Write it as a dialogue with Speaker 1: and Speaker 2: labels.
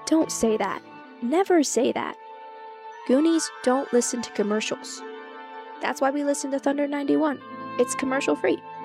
Speaker 1: Don't say that. Never say that. Goonies don't listen to commercials. That's why we listen to Thunder 91. It's commercial free.